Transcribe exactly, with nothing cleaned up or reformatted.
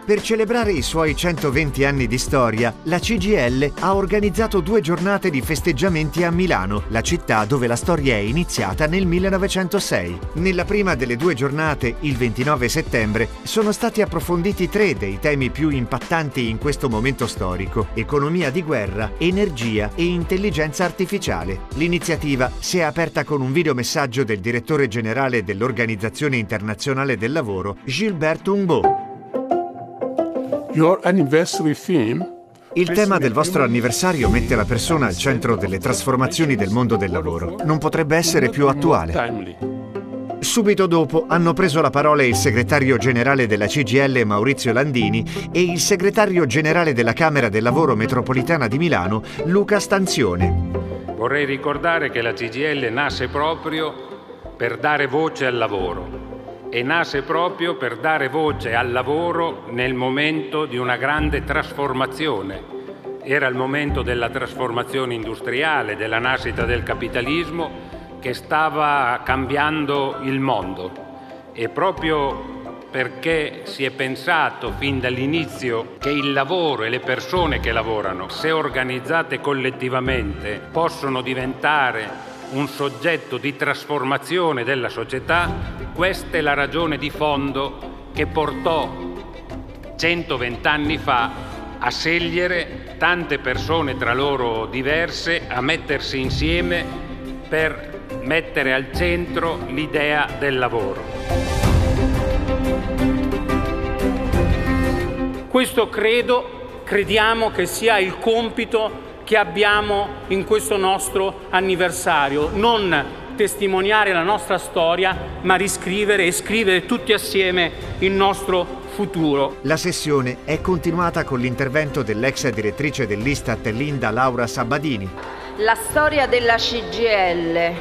Per celebrare i suoi centoventi anni di storia, la C G I L ha organizzato due giornate di festeggiamenti a Milano, la città dove la storia è iniziata nel millenovecentosei. Nella prima delle due giornate, il ventinove settembre, sono stati approfonditi tre dei temi più impattanti in questo momento storico: economia di guerra, energia e intelligenza artificiale. L'iniziativa si è aperta con un videomessaggio del direttore generale dell'Organizzazione Internazionale del Lavoro, Gilbert Humboldt. Your anniversary theme Il tema del vostro anniversario mette la persona al centro delle trasformazioni del mondo del lavoro. Non potrebbe essere più attuale. Subito dopo hanno preso la parola il segretario generale della C G I L Maurizio Landini e il segretario generale della Camera del Lavoro Metropolitana di Milano Luca Stanzione. Vorrei ricordare che la C G I L nasce proprio per dare voce al lavoro. E nasce proprio per dare voce al lavoro nel momento di una grande trasformazione. Era il momento della trasformazione industriale, della nascita del capitalismo che stava cambiando il mondo. E proprio perché si è pensato fin dall'inizio che il lavoro e le persone che lavorano, se organizzate collettivamente, possono diventare un soggetto di trasformazione della società, questa è la ragione di fondo che portò centoventi anni fa a scegliere tante persone tra loro diverse, a mettersi insieme per mettere al centro l'idea del lavoro. Questo credo, crediamo che sia il compito che abbiamo in questo nostro anniversario, non testimoniare la nostra storia, ma riscrivere e scrivere tutti assieme il nostro futuro. La sessione è continuata con l'intervento dell'ex direttrice dell'Istat Linda Laura Sabadini. La storia della C G I L